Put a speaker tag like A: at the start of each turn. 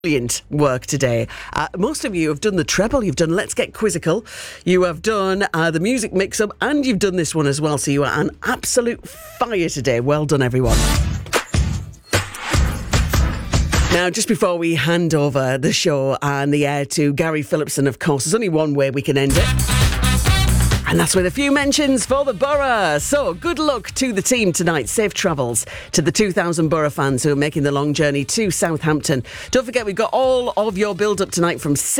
A: Brilliant work today. Most of you have done the treble, you've done Let's Get Quizzical, you have done the music mix-up, and you've done this one as well, so you are an absolute fire today. Well done, everyone. Now, just before we hand over the show and the air to Gary Phillipson, of course, there's only one way we can end it. And that's with a few mentions for the Borough. So, good luck to the team tonight. Safe travels to the 2,000 Borough fans who are making the long journey to Southampton. Don't forget, we've got all of your build-up tonight from 6